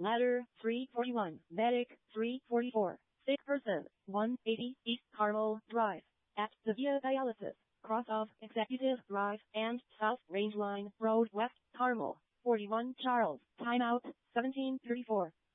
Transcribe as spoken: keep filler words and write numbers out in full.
Ladder, three forty-one. Medic, three forty-four. Sick person, one eighty, East Carmel Drive. At the Via Dialysis, cross of Executive Drive and South Range Line Road, West Carmel. forty-one Charles. Timeout, seventeen thirty-four.